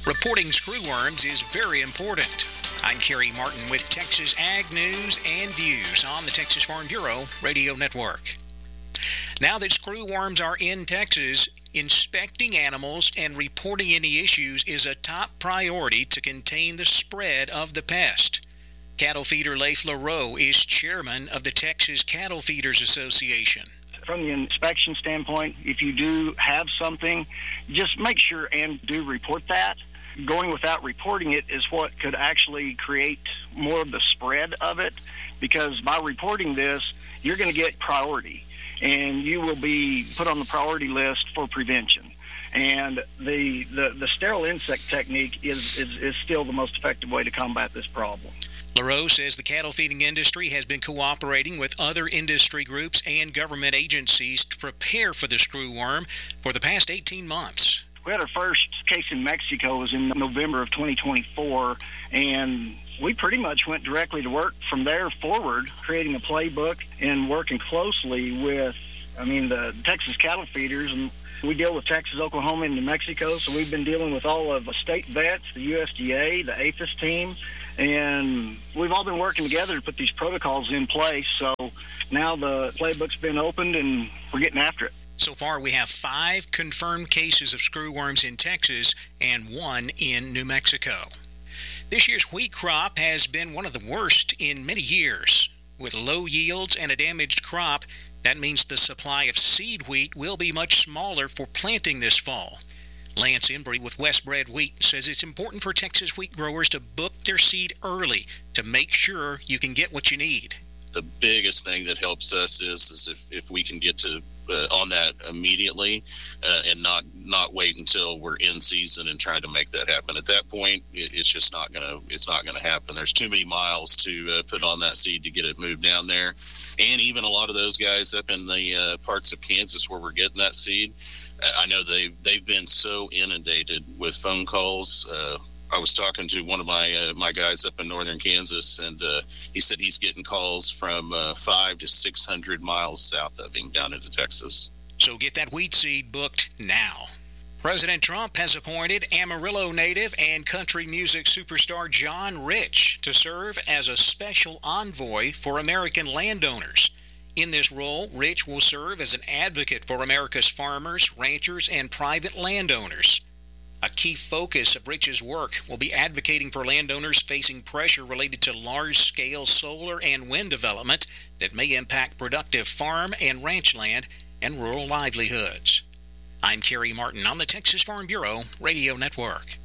Reporting screwworms is very important. I'm Kerry Martin with Texas Ag News and Views on the Texas Farm Bureau Radio Network. Now that screwworms are in Texas, inspecting animals and reporting any issues is a top priority to contain the spread of the pest. Cattle feeder Leif LaRoe is chairman of the Texas Cattle Feeders Association. From the inspection standpoint, if you do have something, just make sure and do report that. Going without reporting it is what could actually create more of the spread of it, because by reporting this, you're going to get priority, and you will be put on the priority list for prevention. And the sterile insect technique is still the most effective way to combat this problem. LaRoe says the cattle feeding industry has been cooperating with other industry groups and government agencies to prepare for the screwworm for the past 18 months. We had our first case in Mexico was in November of 2024, and we pretty much went directly to work from there forward, creating a playbook and working closely with, the Texas cattle feeders. And we deal with Texas, Oklahoma, and New Mexico, so we've been dealing with all of the state vets, the USDA, the APHIS team, and we've all been working together to put these protocols in place. So now the playbook's been opened, and we're getting after it. So far, we have 5 confirmed cases of screwworms in Texas and 1 in New Mexico. This year's wheat crop has been one of the worst in many years. With low yields and a damaged crop, that means the supply of seed wheat will be much smaller for planting this fall. Lance Embry with Westbred Wheat says it's important for Texas wheat growers to book their seed early to make sure you can get what you need. The biggest thing that helps us is if we can get to on that immediately and not wait until we're in season and try to make that happen. At that point, it's just not gonna happen. There's too many miles to put on that seed to get it moved down there, and even a lot of those guys up in the parts of Kansas where we're getting that seed, I know they've been so inundated with phone calls. I was talking to one of my guys up in northern Kansas, and he said he's getting calls from 500 to 600 miles south of him down into Texas. So get that wheat seed booked now. President Trump has appointed Amarillo native and country music superstar John Rich to serve as a special envoy for American landowners. In this role, Rich will serve as an advocate for America's farmers, ranchers, and private landowners. A key focus of Rich's work will be advocating for landowners facing pressure related to large-scale solar and wind development that may impact productive farm and ranch land and rural livelihoods. I'm Kerry Martin on the Texas Farm Bureau Radio Network.